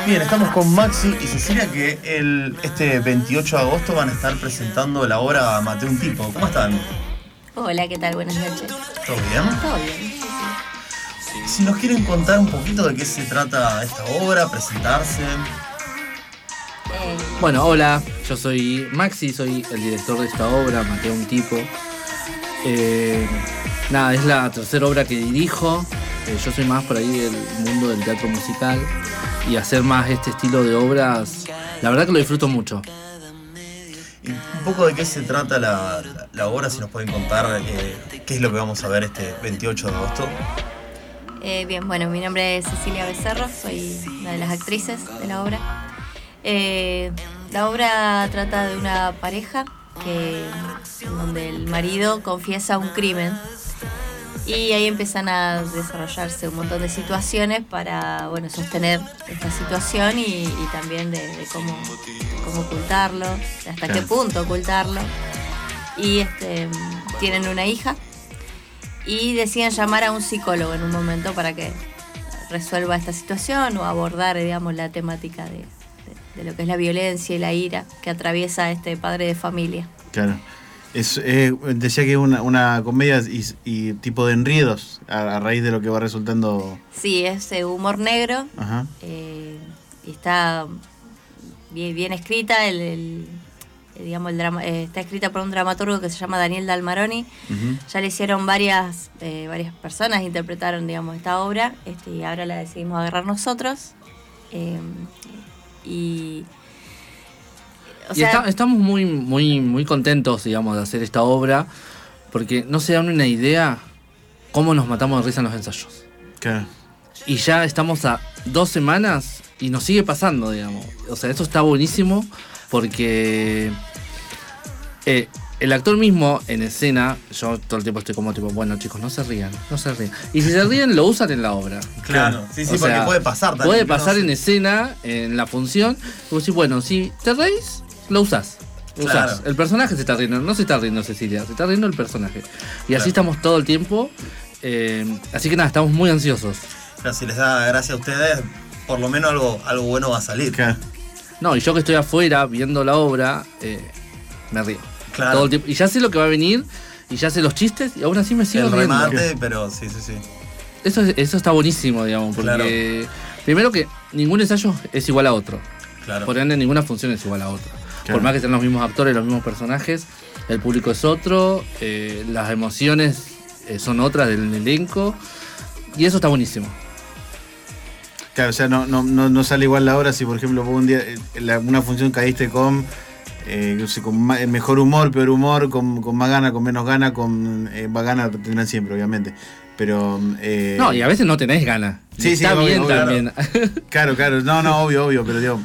Bien, estamos con Maxi y Cecilia que este 28 de agosto van a estar presentando la obra Maté un tipo. ¿Cómo están? Hola, ¿qué tal? Buenas noches. ¿Todo bien? Todo bien. Si nos quieren contar un poquito de qué se trata esta obra, presentarse. Bueno, hola, yo soy Maxi, soy el director de esta obra, Maté un tipo. Nada, es la tercera obra que dirijo. Yo soy más por ahí del mundo del teatro musical y hacer más este estilo de obras, la verdad que lo disfruto mucho. Y un poco de qué se trata la obra, si nos pueden contar qué es lo que vamos a ver este 28 de agosto. Bien, bueno, mi nombre es Cecilia Becerro, soy una de las actrices de la obra. La obra trata de una pareja donde el marido confiesa un crimen y ahí empiezan a desarrollarse un montón de situaciones para sostener esta situación y también de cómo ocultarlo, de hasta qué punto ocultarlo. Y tienen una hija y deciden llamar a un psicólogo en un momento para que resuelva esta situación o abordar, digamos, la temática de lo que es la violencia y la ira que atraviesa este padre de familia. Claro. Decía que es una comedia y tipo de enredos a raíz de lo que va resultando. Sí, es humor negro. Ajá. Y está bien escrita. Digamos, el drama está escrita por un dramaturgo que se llama Daniel Dalmaroni. Uh-huh. Ya le hicieron varias personas, interpretaron, digamos, esta obra, y ahora la decidimos agarrar nosotros. Estamos muy contentos, digamos, de hacer esta obra, porque no se dan una idea cómo nos matamos de risa en los ensayos. Claro. Y ya estamos a 2 semanas y nos sigue pasando, digamos. O sea, eso está buenísimo porque el actor mismo en escena, yo todo el tiempo estoy como tipo, bueno, chicos, no se rían. Y si se ríen, lo usan en la obra. Claro, sí, porque puede pasar también. Puede pasar en escena, en la función, y vos decís, bueno, si te reís, lo usás. Claro. El personaje se está riendo, no se está riendo Cecilia, se está riendo el personaje. Y así estamos todo el tiempo. Así que nada, estamos muy ansiosos. Pero si les da gracia a ustedes, por lo menos algo bueno va a salir. Claro. No, y yo que estoy afuera viendo la obra, me río. Claro. Todo el tiempo. Y ya sé lo que va a venir, y ya sé los chistes, y aún así me sigo riendo. El remate, pero sí. Eso está buenísimo, digamos, porque primero que ningún ensayo es igual a otro. Claro. Por ende, ninguna función es igual a otra. Claro. Por más que sean los mismos actores, los mismos personajes, el público es otro, las emociones son otras del elenco, y eso está buenísimo. Claro, o sea, no sale igual la obra si, por ejemplo, un día una función caíste con mejor humor, peor humor, con más gana, con menos gana, con más gana tendrán siempre, obviamente. Pero no, y a veces no tenés ganas. Sí, está obvio, bien obvio, también. Claro. No, obvio, pero digo,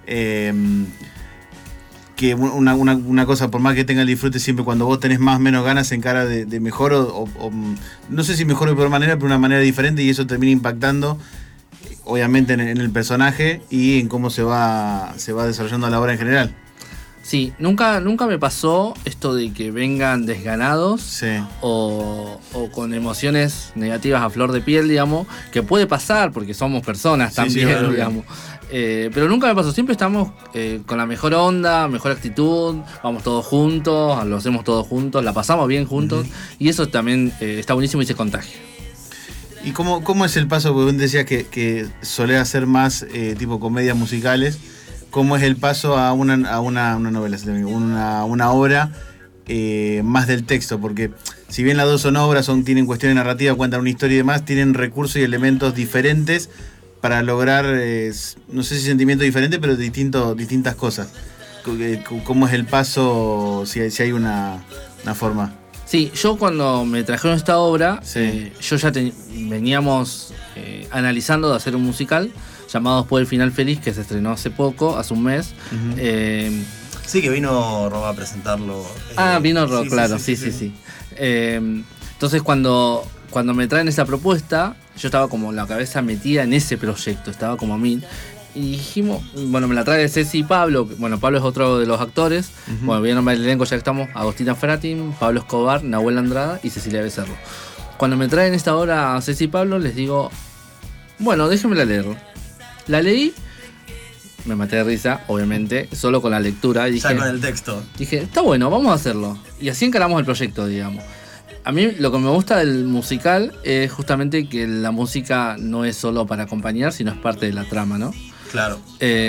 que una cosa, por más que tenga el disfrute, siempre cuando vos tenés más o menos ganas se encara de mejor o no sé si mejor o peor manera, pero una manera diferente, y eso termina impactando obviamente en el personaje y en cómo se va desarrollando la obra en general. Sí, nunca me pasó esto de que vengan desganados, sí, o con emociones negativas a flor de piel, digamos, que puede pasar porque somos personas también, claro, digamos. Pero nunca me pasó, siempre estamos con la mejor onda, mejor actitud, vamos todos juntos, lo hacemos todos juntos, la pasamos bien juntos, y eso también está buenísimo y se contagia. ¿Y cómo es el paso? Porque vos decías que solés hacer más tipo comedias musicales. ¿Cómo es el paso a una novela, una obra más del texto? Porque si bien las dos son obras, tienen cuestiones narrativas, cuentan una historia y demás, tienen recursos y elementos diferentes para lograr, no sé si sentimientos diferentes, pero distintas cosas. ¿Cómo es el paso, si hay una forma? Sí, yo cuando me trajeron esta obra, yo ya veníamos analizando de hacer un musical llamado Después del Final Feliz, que se estrenó hace poco, hace un mes. Uh-huh. Sí, que vino Rob a presentarlo. Vino Rob, claro, sí. Entonces cuando me traen esa propuesta, yo estaba como la cabeza metida en ese proyecto, estaba como a mí. Y dijimos, me la trae Ceci y Pablo. Pablo es otro de los actores. Uh-huh. Voy a nombrar el elenco ya que estamos: Agostina Fratin, Pablo Escobar, Nahuel Andrada y Cecilia Becerro. Cuando me traen esta obra a Ceci y Pablo, les digo, déjenmela leer. La leí me maté de risa, obviamente, solo con la lectura. Y Ya con el texto. dije, está bueno, vamos a hacerlo. Y así encaramos el proyecto, digamos. A mí lo que me gusta del musical es justamente que la música no es solo para acompañar, sino es parte de la trama, ¿no? Claro.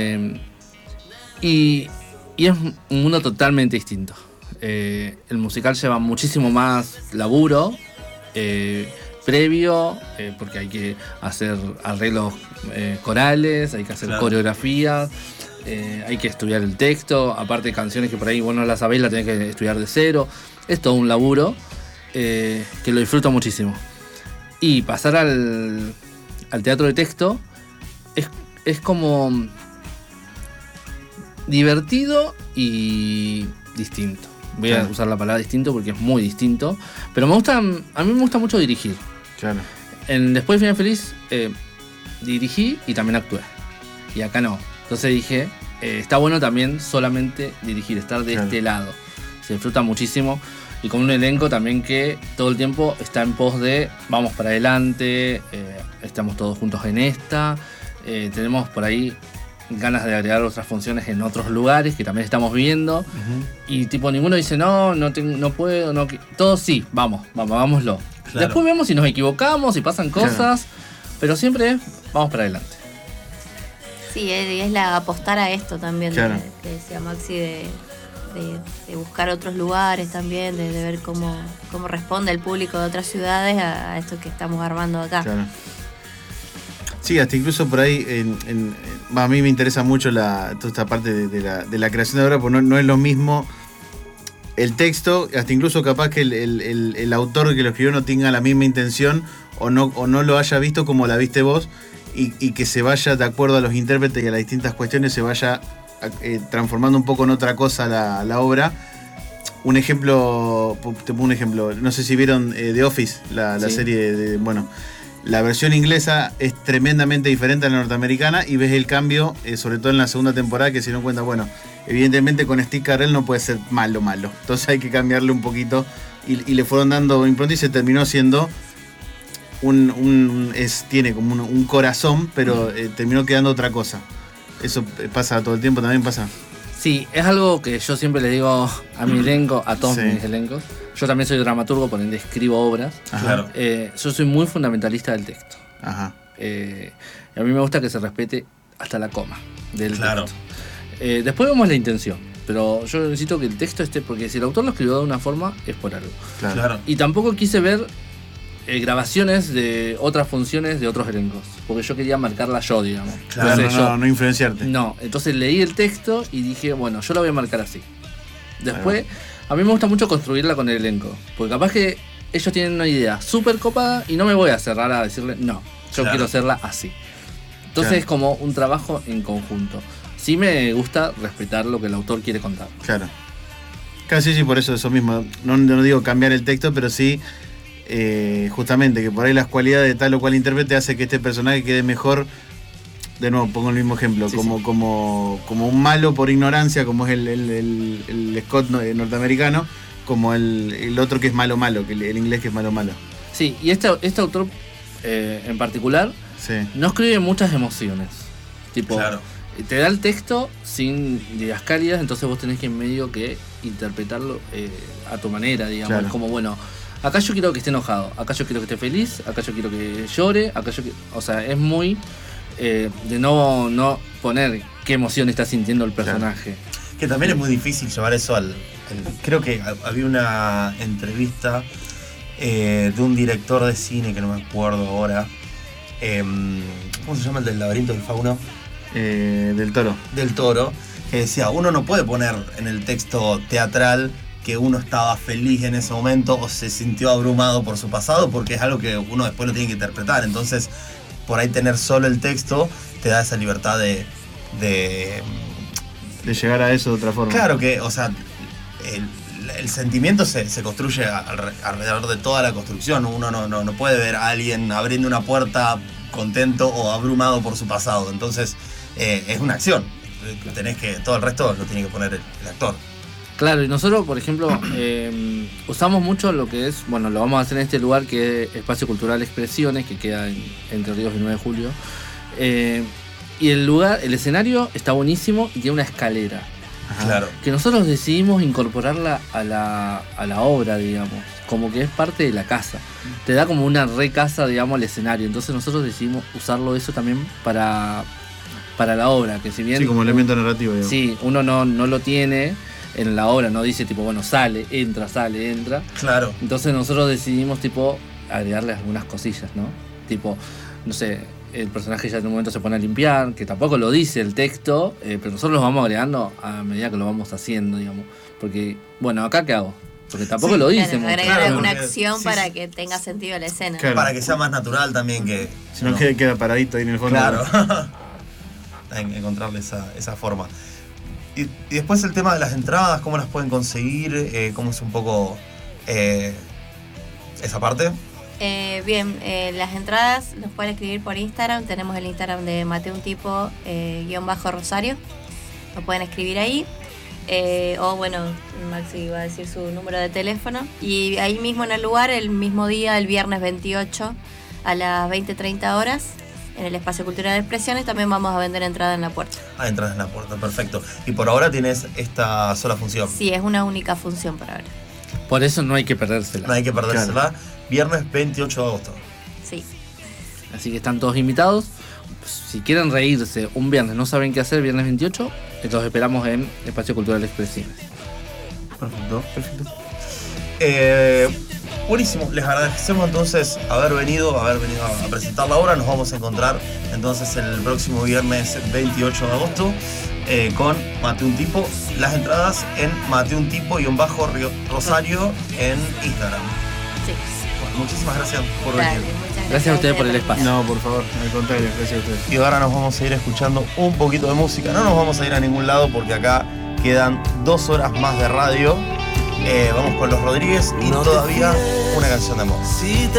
Y es un mundo totalmente distinto. El musical lleva muchísimo más laburo previo, porque hay que hacer arreglos corales, hay que hacer coreografías, hay que estudiar el texto, aparte de canciones que por ahí vos no las sabés, las tenés que estudiar de cero. Es todo un laburo que lo disfruto muchísimo. Y pasar al teatro de texto es como divertido y distinto. Voy a usar la palabra distinto porque es muy distinto. Pero a mí me gusta mucho dirigir. Claro. Después de Final Feliz dirigí y también actué. Y acá no. Entonces dije, está bueno también solamente dirigir, estar de este lado. Se disfruta muchísimo. Y con un elenco también que todo el tiempo está en pos de vamos para adelante, estamos todos juntos en esta. Tenemos por ahí ganas de agregar otras funciones en otros lugares que también estamos viendo. Uh-huh. Y tipo ninguno dice no puedo, no. Todos sí, vámonoslo. Claro. Después vemos si nos equivocamos, si pasan cosas, pero siempre vamos para adelante. Sí, es la apostar a esto también, que decía Maxi, de buscar otros lugares también, de ver cómo responde el público de otras ciudades a esto que estamos armando acá. Claro. Sí, hasta incluso por ahí, a mí me interesa mucho toda esta parte de la creación de obra, porque no es lo mismo el texto, hasta incluso capaz que el autor que lo escribió no tenga la misma intención o no lo haya visto como la viste vos, y que se vaya de acuerdo a los intérpretes y a las distintas cuestiones, se vaya transformando un poco en otra cosa la obra. Te pongo un ejemplo, no sé si vieron The Office, la serie la versión inglesa es tremendamente diferente a la norteamericana y ves el cambio, sobre todo en la segunda temporada, que se dieron cuenta, evidentemente con Steve Carell no puede ser malo, entonces hay que cambiarle un poquito y le fueron dando impronta y se terminó siendo tiene como un corazón, pero terminó quedando otra cosa. Eso pasa todo el tiempo, también pasa. Sí, es algo que yo siempre le digo a mi elenco, a todos mis elencos. Yo también soy dramaturgo, por ende escribo obras. Claro. Yo soy muy fundamentalista del texto. Ajá. A mí me gusta que se respete hasta la coma del texto. Después vemos la intención, pero yo necesito que el texto esté, porque si el autor lo escribió de una forma, es por algo. Claro. Y tampoco quise ver grabaciones de otras funciones de otros elencos, porque yo quería marcarla yo, digamos. Claro, entonces, no influenciarte. No, entonces leí el texto y dije, yo la voy a marcar así. Después, a mí me gusta mucho construirla con el elenco, porque capaz que ellos tienen una idea súper copada y no me voy a cerrar a decirle, no, yo quiero hacerla así. Entonces es como un trabajo en conjunto. Sí me gusta respetar lo que el autor quiere contar. Claro. Casi sí, por eso mismo. No digo cambiar el texto, pero sí justamente que por ahí las cualidades de tal o cual intérprete hace que este personaje quede mejor. De nuevo, pongo el mismo ejemplo, como un malo por ignorancia, como es el Scott norteamericano, como el otro que es malo, que el inglés que es malo. Sí, y este autor en particular no escribe muchas emociones. Tipo, te da el texto sin didascalias, entonces vos tenés que en medio que interpretarlo a tu manera, digamos. Claro. Como, acá yo quiero que esté enojado, acá yo quiero que esté feliz, acá yo quiero que llore, o sea, es muy de no poner qué emoción está sintiendo el personaje. Claro. Que también es muy difícil llevar eso creo que había una entrevista de un director de cine que no me acuerdo ahora. ¿Cómo se llama el del laberinto del fauno? Del Toro. Del Toro, que decía, uno no puede poner en el texto teatral que uno estaba feliz en ese momento o se sintió abrumado por su pasado, porque es algo que uno después lo tiene que interpretar. Entonces, por ahí tener solo el texto te da esa libertad de llegar a eso de otra forma. Claro que, o sea, el sentimiento se construye alrededor de toda la construcción. Uno no puede ver a alguien abriendo una puerta contento o abrumado por su pasado. Entonces, es una acción. Todo el resto lo tiene que poner el actor. Claro, y nosotros, por ejemplo, usamos mucho lo que es, lo vamos a hacer en este lugar que es Espacio Cultural Expresiones, que queda entre Ríos y 9 de Julio. Y el lugar, el escenario está buenísimo y tiene una escalera. Ajá. Claro. Que nosotros decidimos incorporarla a la obra, digamos. Como que es parte de la casa. Te da como una recasa, digamos, al escenario. Entonces nosotros decidimos usarlo eso también para la obra. Que si bien Sí, como elemento narrativo, digamos. sí, uno no lo tiene en la obra, no dice tipo, bueno, sale, entra. Claro. Entonces nosotros decidimos tipo agregarle algunas cosillas, ¿no? Tipo, no sé, el personaje ya en un momento se pone a limpiar, que tampoco lo dice el texto, pero nosotros lo vamos agregando a medida que lo vamos haciendo, digamos. Porque, bueno, ¿acá qué hago? Porque tampoco Sí, lo Claro, dice mucho. agregar Claro, alguna porque- acción sí, para sí. que tenga sentido la escena. Claro. Para que sea más natural también que... Si no, queda paradito ahí en el fondo. Claro. Encontrarle esa forma. Y después el tema de las entradas, cómo las pueden conseguir, cómo es un poco esa parte. Bien, las entradas nos pueden escribir por Instagram. Tenemos el Instagram de Mateuntipo _Rosario. Nos pueden escribir ahí. O bueno, Maxi va a decir su número de teléfono. Y ahí mismo en el lugar, el mismo día, el viernes 28 a las 20:30 horas, en el Espacio Cultural de Expresiones, también vamos a vender entrada en la puerta. Ah, entras en la puerta, perfecto. Y por ahora tienes esta sola función. Sí, es una única función por ahora. Por eso no hay que perdérsela. No hay que perdérsela. Viernes 28 de agosto. Sí. Así que están todos invitados. Si quieren reírse un viernes, no saben qué hacer, viernes 28, los esperamos en Espacio Cultural Expresiones. Perfecto. Buenísimo, les agradecemos entonces haber venido a presentar la obra. Nos vamos a encontrar entonces el próximo viernes 28 de agosto con Mateuntipo. Las entradas en Mateuntipo_Rosario en Instagram. Sí. Bueno, muchísimas gracias por Dale, venir. muchas gracias. Gracias a ustedes por el espacio. No, por favor, al contrario, gracias a ustedes. Y ahora nos vamos a ir escuchando un poquito de música. No nos vamos a ir a ningún lado porque acá quedan 2 horas más de radio. Vamos con Los Rodríguez y No te todavía fíes una canción de amor. Si te